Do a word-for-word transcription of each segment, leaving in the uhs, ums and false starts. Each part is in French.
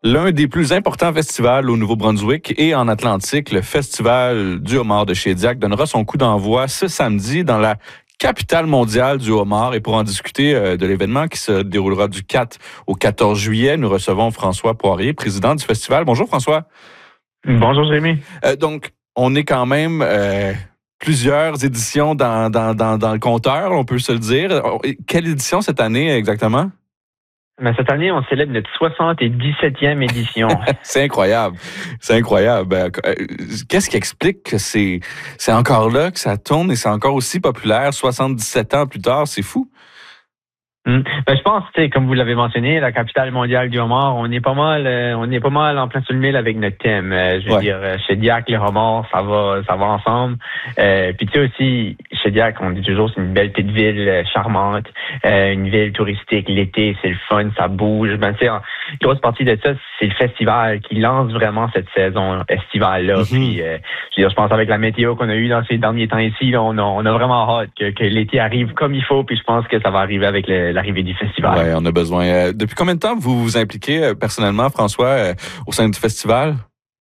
L'un des plus importants festivals au Nouveau-Brunswick et en Atlantique, le Festival du homard de Shediac, donnera son coup d'envoi ce samedi dans la capitale mondiale du homard. Et pour en discuter euh, de l'événement qui se déroulera du quatre au quatorze juillet, nous recevons François Poirier, président du festival. Bonjour François. Bonjour Jérémy. Euh, donc, on est quand même euh, plusieurs éditions dans, dans, dans, dans le compteur, on peut se le dire. Quelle édition cette année exactement? Mais cette année, on célèbre notre soixante-dix-septième édition. C'est incroyable. C'est incroyable. Qu'est-ce qui explique que c'est, c'est encore là, que ça tourne et c'est encore aussi populaire soixante-dix-sept ans plus tard? C'est fou. Hum. Ben, je pense, tu sais, comme vous l'avez mentionné, la capitale mondiale du homard, on est pas mal, euh, on est pas mal en plein sur le mille avec notre thème. Euh, je veux Ouais. dire, euh, Shediac, les homards, ça va, ça va ensemble. Euh, puis tu sais aussi, Shediac, on dit toujours, c'est une belle petite ville euh, charmante, euh, une ville touristique. L'été, c'est le fun, ça bouge. Ben tu sais, une grosse partie de ça, c'est le festival qui lance vraiment cette saison estivale là. Mm-hmm. Puis, euh, je veux dire, je pense avec la météo qu'on a eue dans ces derniers temps ici, là, on a, on a vraiment hâte que, que l'été arrive comme il faut. Puis je pense que ça va arriver avec le l'arrivée du festival. Oui, on a besoin. Euh, depuis combien de temps vous vous impliquez euh, personnellement, François, euh, au sein du festival?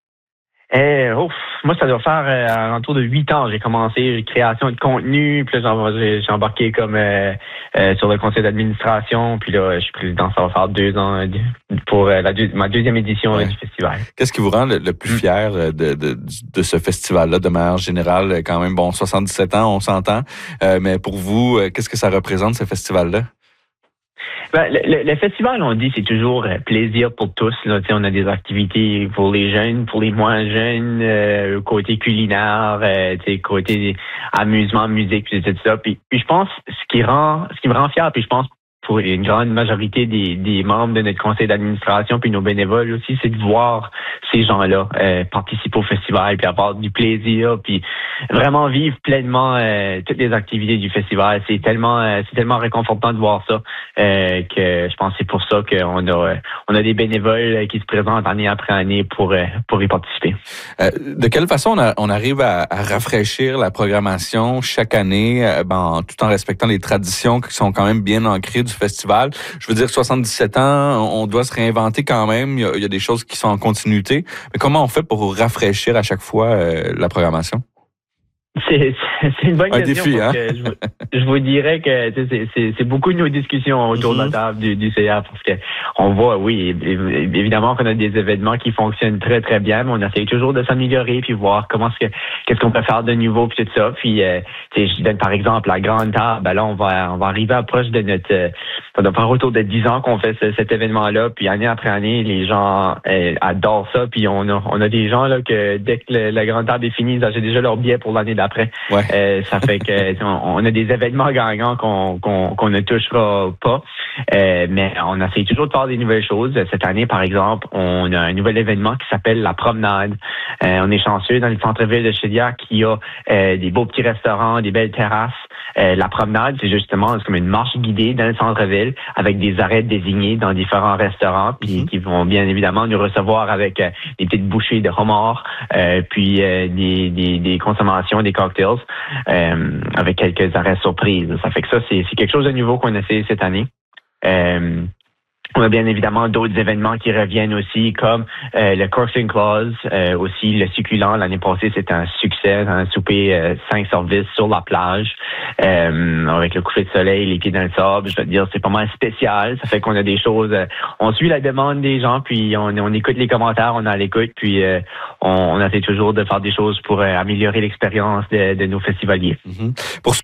Eh, ouf, moi, ça doit faire euh, alentour de huit ans. J'ai commencé création de contenu, puis là, j'ai, j'ai embarqué comme euh, euh, sur le conseil d'administration, puis là, je suis président, ça va faire deux ans euh, pour euh, la deux, ma deuxième édition Ouais. euh, du festival. Qu'est-ce qui vous rend le, le plus fier de, de, de, de ce festival-là, de manière générale? Quand même, bon, soixante-dix-sept ans, on s'entend, euh, mais pour vous, euh, qu'est-ce que ça représente, ce festival-là? Ben, le, le, le festival, on dit, c'est toujours euh, plaisir pour tous. Là. On a des activités pour les jeunes, pour les moins jeunes, euh, côté culinaire, euh, côté amusement, musique, puis tout ça. Puis, puis je pense, ce qui rend, ce qui me rend fier, puis je pense pour une grande majorité des, des membres de notre conseil d'administration puis nos bénévoles aussi, c'est de voir ces gens-là euh, participer au festival puis avoir du plaisir puis vraiment vivre pleinement euh, toutes les activités du festival. C'est tellement euh, c'est tellement réconfortant de voir ça euh, que je pense que c'est pour ça qu'on a on a des bénévoles qui se présentent année après année pour euh, pour y participer. Euh, de quelle façon on, a, on arrive à, à rafraîchir la programmation chaque année, euh, ben, tout en respectant les traditions qui sont quand même bien ancrées du festival? Je veux dire, soixante-dix-sept ans, on doit se réinventer quand même. Il y a, il y a des choses qui sont en continuité. Mais comment on fait pour rafraîchir à chaque fois euh, la programmation? C'est, c'est une bonne Un question. défi, parce hein? que je, je vous dirais que tu sais, c'est, c'est, c'est beaucoup de nos discussions autour mm-hmm. de la table du, du C A parce que on voit, oui, évidemment qu'on a des événements qui fonctionnent très, très bien, mais on essaie toujours de s'améliorer puis voir comment est-ce que, qu'est-ce qu'on peut faire de nouveau puis tout ça. Puis, euh, tu sais, je donne par exemple la grande table. Ben là, on va, on va arriver à proche de notre, euh, ça doit faire autour de dix ans qu'on fait ce, cet événement-là. Puis année après année, les gens euh, adorent ça. Puis on a, on a des gens là que dès que le, la grande table est finie, ils achètent déjà leur billet pour l'année d'après. Ouais. Euh, ça fait que on, on a des événements gagnants qu'on, qu'on, qu'on ne touchera pas. Euh, mais on essaie toujours de faire des nouvelles choses. Cette année, par exemple, on a un nouvel événement qui s'appelle la promenade. Euh, on est chanceux dans le centre-ville de Shediac qui a euh, des beaux petits restaurants, des belles terrasses. Euh, la promenade, c'est justement c'est comme une marche guidée dans le centre-ville avec des arrêts désignés dans différents restaurants puis mm-hmm. qui vont bien évidemment nous recevoir avec euh, des petites bouchées de homard euh, puis euh, des, des, des consommations, des cocktails euh, avec quelques arrêts surprises. Ça fait que ça, c'est, c'est quelque chose de nouveau qu'on a essayé cette année. Euh, On a bien évidemment d'autres événements qui reviennent aussi, comme euh, le Coursing Clause, euh, aussi le succulent. L'année passée, c'était un succès, un souper euh, cinq services sur la plage, euh, avec le coucher de soleil, les pieds dans le sable. Je veux dire, c'est pas mal spécial. Ça fait qu'on a des choses. Euh, on suit la demande des gens, puis on, on écoute les commentaires, on est à l'écoute, puis euh, on, on essaie toujours de faire des choses pour euh, améliorer l'expérience de, de nos festivaliers. Mm-hmm. Pour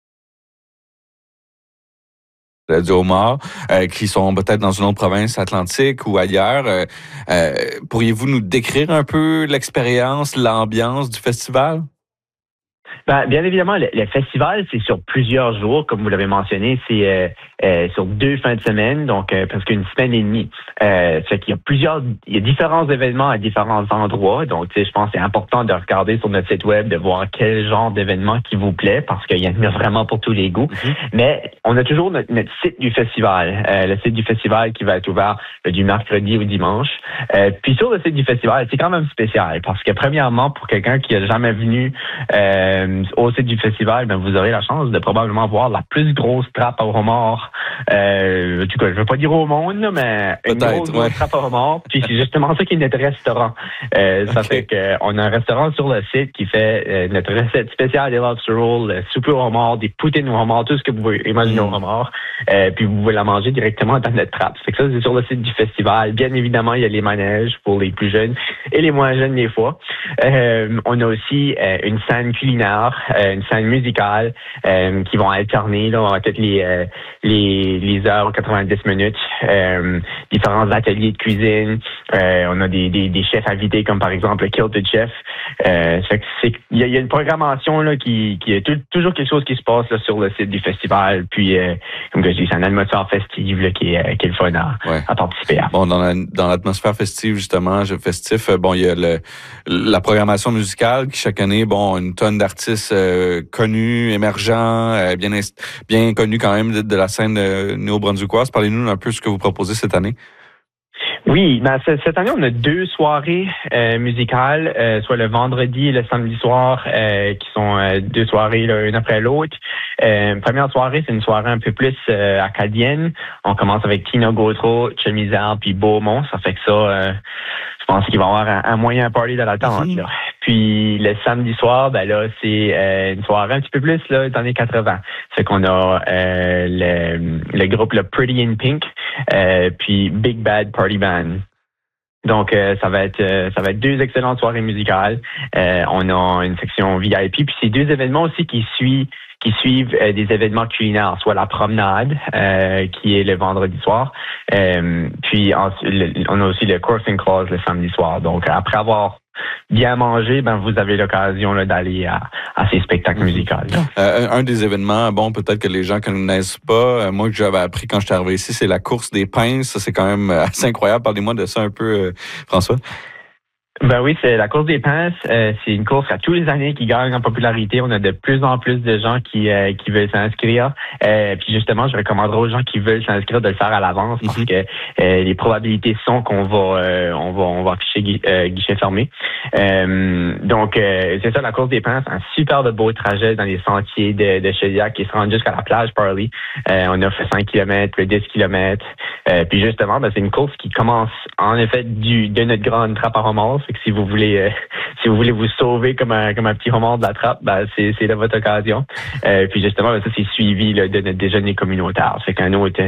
du homard, euh, qui sont peut-être dans une autre province atlantique ou ailleurs. Euh, euh, pourriez-vous nous décrire un peu l'expérience, l'ambiance du festival? Ben, bien évidemment, le, le festival, c'est sur plusieurs jours, comme vous l'avez mentionné, c'est euh, euh, sur deux fins de semaine, donc euh, presque une semaine et demie. Euh, fait qu'il y a plusieurs, il y a différents événements à différents endroits, donc tu sais, je pense que c'est important de regarder sur notre site web, de voir quel genre d'événement qui vous plaît, parce qu'il y en a vraiment pour tous les goûts. Mm-hmm. Mais on a toujours notre, notre site du festival, euh, le site du festival qui va être ouvert euh, du mercredi au dimanche. Euh, puis sur le site du festival, c'est quand même spécial, parce que premièrement, pour quelqu'un qui a jamais venu euh, au site du festival, ben, vous aurez la chance de probablement voir la plus grosse trappe au homard Euh, en tout cas, je veux pas dire au monde, là, mais une Peut-être, grosse, ouais. grosse trappe à homard. Puis c'est justement ça qui est notre restaurant. Euh, ça Okay. fait qu'on a un restaurant sur le site qui fait euh, notre recette spéciale des lobster rolls, le souper au homard, des poutines au homard, tout ce que vous pouvez imaginer Mm. au homard. Euh, puis vous pouvez la manger directement dans notre trappe. Fait que ça, c'est sur le site du festival. Bien évidemment, il y a les manèges pour les plus jeunes et les moins jeunes des fois. Euh, on a aussi euh, une scène culinaire, euh, une scène musicale euh, qui vont alterner là, on a peut-être les, euh, les les heures quatre-vingt-dix minutes, euh, différents ateliers de cuisine. Euh, on a des, des, des chefs invités comme par exemple le Kilted Chef. Euh, ça fait que c'est il y, y a une programmation là qui qui est tout, toujours quelque chose qui se passe là, sur le site du festival. Puis euh, comme que je dis, c'est une atmosphère festive là, qui est qui est le fun à, Ouais. à participer à. Bon, dans, la, dans l'atmosphère festive, justement, jeu festif, euh, bon, il y a le, la programmation musicale qui, chaque année, bon, une tonne d'artistes euh, connus, émergents, euh, bien, inst- bien connus quand même de, de la scène euh, néo-brunswickoise. Parlez-nous un peu de ce que vous proposez cette année. Oui, ben, cette année, on a deux soirées euh, musicales, euh, soit le vendredi et le samedi soir, euh, qui sont euh, deux soirées là, une après l'autre. Euh, première soirée, c'est une soirée un peu plus euh, acadienne. On commence avec Tina Gautreau, Chemisard, puis Beaumont. Ça fait que ça, euh, je pense qu'il va y avoir un, un moyen party dans l'attente. Mm-hmm. Là. Puis le samedi soir, ben là, c'est euh, une soirée un petit peu plus là, dans les quatre-vingts. C'est qu'on a euh, le, le groupe le Pretty in Pink, euh, puis Big Bad Party Band. Donc euh, ça va être euh, ça va être deux excellentes soirées musicales. Euh, on a une section V I P, puis c'est deux événements aussi qui suivent qui suivent euh, des événements culinaires, soit la promenade euh, qui est le vendredi soir, euh, puis en, le, on a aussi le Crossing Clause le samedi soir. Donc après avoir bien mangé, ben vous avez l'occasion là, d'aller à, à ces spectacles musicaux. Euh, un des événements, bon, peut-être que les gens ne connaissent pas, euh, moi que j'avais appris quand j'étais arrivé ici, c'est la course des pinces. Ça, c'est quand même assez incroyable. Parlez-moi de ça un peu, euh, François. Ben oui, c'est la course des pinces. Euh, c'est une course à tous les années qui gagne en popularité. On a de plus en plus de gens qui euh, qui veulent s'inscrire. Euh, puis justement, je recommanderais aux gens qui veulent s'inscrire de le faire à l'avance parce Mm-hmm. que euh, les probabilités sont qu'on va euh, on va on va afficher gui- euh, guichet fermé. Euh, donc euh, c'est ça la course des pinces, un super de beau trajet dans les sentiers de, de Chaudiac qui se rendent jusqu'à la plage Parley. Euh, on a fait cinq kilomètres, dix kilomètres. Euh, puis justement, ben, c'est une course qui commence en effet du de notre grande trappe à homard. Fait que si vous voulez euh, si vous voulez vous sauver comme un comme un petit homard de la trappe, ben c'est c'est là votre occasion. Euh, puis justement, ben, ça c'est suivi là, de notre déjeuner communautaire. C'est qu'un autre